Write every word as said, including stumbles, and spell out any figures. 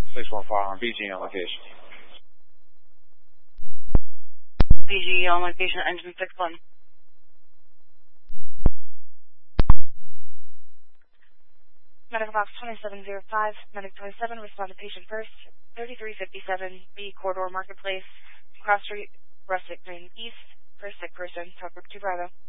six one four on B G on location. B G on location, engine six one. Medical box twenty-seven oh five, medic twenty-seven, respond to patient first, thirty-three fifty-seven B Corridor Marketplace, Cross Street, Rustic Green East, for sick person, Tower two Bravo.